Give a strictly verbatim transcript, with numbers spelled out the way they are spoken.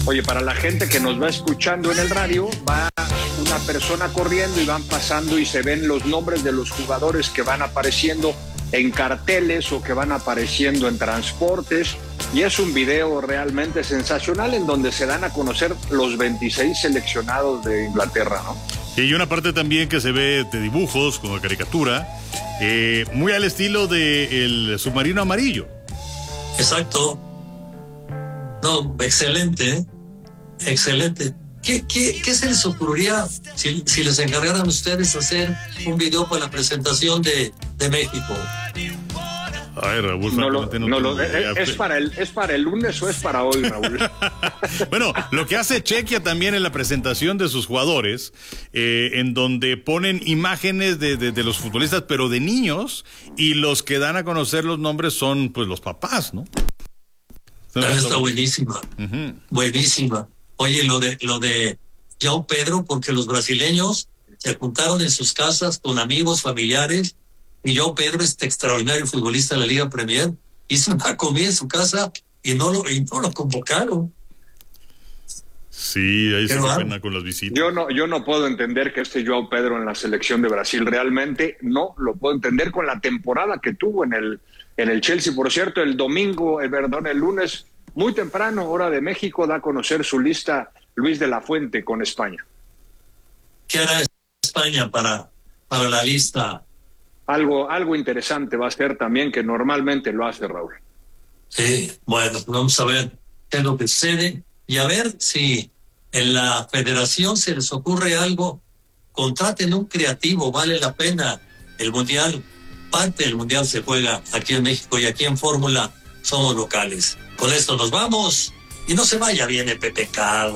Oye, para la gente que nos va escuchando en el radio, va una persona corriendo y van pasando y se ven los nombres de los jugadores que van apareciendo en carteles o que van apareciendo en transportes, y es un video realmente sensacional en donde se dan a conocer los veintiséis seleccionados de Inglaterra, ¿no? Y una parte también que se ve de dibujos, como de caricatura, eh, muy al estilo del submarino amarillo. Exacto. No, excelente, ¿eh? Excelente. ¿Qué, qué, ¿Qué se les ocurriría si, si les encargaran a ustedes hacer un video para la presentación de, de México? Ay, Raúl, no lo, no no lo, es, es, para el, ¿Es para el lunes o es para hoy, Raúl? Bueno, lo que hace Chequia también en la presentación de sus jugadores, eh, en donde ponen imágenes de, de, de los futbolistas, pero de niños, y los que dan a conocer los nombres son pues los papás, ¿no? Pero está buenísima, uh-huh. buenísima. Oye, lo de lo de João Pedro, porque los brasileños se juntaron en sus casas con amigos, familiares, y João Pedro, este extraordinario futbolista de la Liga Premier, hizo una comida en su casa y no lo, y no lo convocaron. Sí, ahí se pena con las visitas. Yo no, yo no puedo entender que esté João Pedro en la selección de Brasil. Realmente no lo puedo entender con la temporada que tuvo en el, en el Chelsea. Por cierto, el domingo, el, perdón, el lunes, muy temprano, hora de México, da a conocer su lista Luis de la Fuente con España. ¿Qué hará España para, para la lista? Algo, algo interesante va a ser también, que normalmente lo hace, Raúl. Sí, bueno, vamos a ver qué es lo que sucede y a ver si en la federación se les ocurre algo. Contraten un creativo, vale la pena. El mundial, parte del mundial se juega aquí en México y aquí en Fórmula somos locales. Con esto nos vamos y no se vaya, viene Pepe Carlos.